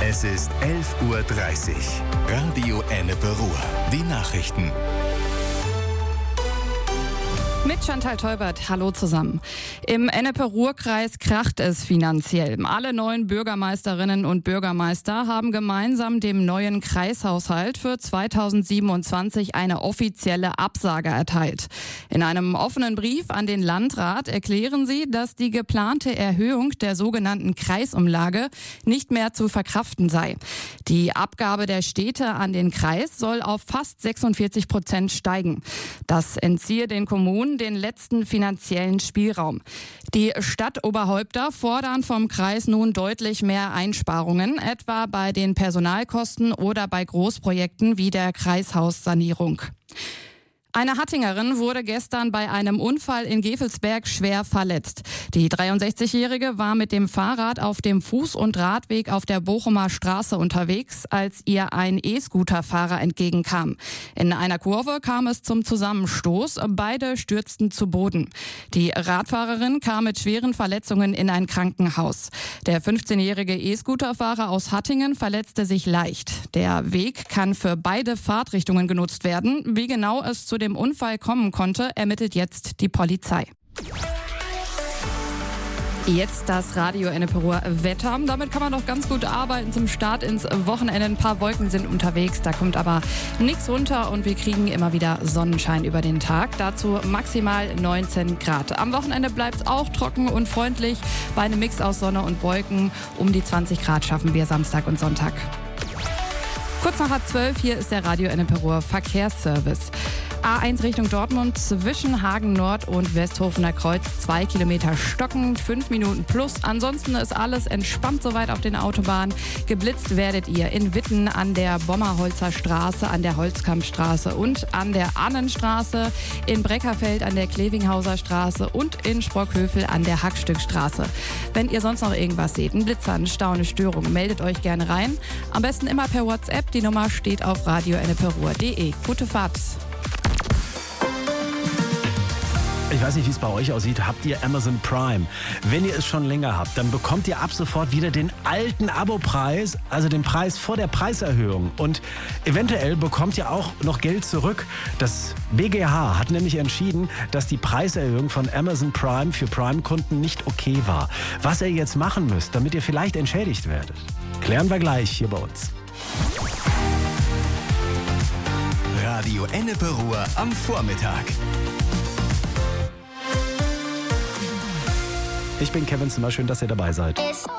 Es ist 11:30 Uhr. Radio Ennepe Ruhr. Die Nachrichten. Mit Chantal Teubert, hallo zusammen. Im Ennepe-Ruhr-Kreis kracht es finanziell. Alle neuen Bürgermeisterinnen und Bürgermeister haben gemeinsam dem neuen Kreishaushalt für 2027 eine offizielle Absage erteilt. In einem offenen Brief an den Landrat erklären sie, dass die geplante Erhöhung der sogenannten Kreisumlage nicht mehr zu verkraften sei. Die Abgabe der Städte an den Kreis soll auf fast 46% steigen. Das entziehe den Kommunen den letzten finanziellen Spielraum. Die Stadtoberhäupter fordern vom Kreis nun deutlich mehr Einsparungen, etwa bei den Personalkosten oder bei Großprojekten wie der Kreishaussanierung. Eine Hattingerin wurde gestern bei einem Unfall in Gevelsberg schwer verletzt. Die 63-Jährige war mit dem Fahrrad auf dem Fuß- und Radweg auf der Bochumer Straße unterwegs, als ihr ein E-Scooter-Fahrer entgegenkam. In einer Kurve kam es zum Zusammenstoß. Beide stürzten zu Boden. Die Radfahrerin kam mit schweren Verletzungen in ein Krankenhaus. Der 15-jährige E-Scooter-Fahrer aus Hattingen verletzte sich leicht. Der Weg kann für beide Fahrtrichtungen genutzt werden. Wie genau es zu dem Unfall kommen konnte, ermittelt jetzt die Polizei. Jetzt das Radio Ennepe Ruhr Wetter. Damit kann man doch ganz gut arbeiten zum Start ins Wochenende. Ein paar Wolken sind unterwegs, da kommt aber nichts runter und wir kriegen immer wieder Sonnenschein über den Tag. Dazu maximal 19 Grad. Am Wochenende bleibt es auch trocken und freundlich. Bei einem Mix aus Sonne und Wolken um die 20 Grad schaffen wir Samstag und Sonntag. Kurz nach 12, hier ist der Radio Ennepe Ruhr Verkehrsservice. A1 Richtung Dortmund zwischen Hagen Nord und Westhofener Kreuz 2 Kilometer stockend, 5 Minuten plus. Ansonsten ist alles entspannt soweit auf den Autobahnen. Geblitzt werdet ihr in Witten an der Bommerholzer Straße, an der Holzkampfstraße und an der Annenstraße, in Breckerfeld an der Klevinghauser Straße und in Sprockhövel an der Hackstückstraße. Wenn ihr sonst noch irgendwas seht, ein Blitzer, eine Stau, eine Störung, meldet euch gerne rein. Am besten immer per WhatsApp. Die Nummer steht auf radioenneperuhr.de. Gute Fahrt! Ich weiß nicht, wie es bei euch aussieht. Habt ihr Amazon Prime? Wenn ihr es schon länger habt, dann bekommt ihr ab sofort wieder den alten Abopreis, also den Preis vor der Preiserhöhung. Und eventuell bekommt ihr auch noch Geld zurück. Das BGH hat nämlich entschieden, dass die Preiserhöhung von Amazon Prime für Prime-Kunden nicht okay war. Was ihr jetzt machen müsst, damit ihr vielleicht entschädigt werdet, klären wir gleich hier bei uns. Radio Ennepe Ruhr am Vormittag. Ich bin Kevin Zimmer, schön, dass ihr dabei seid.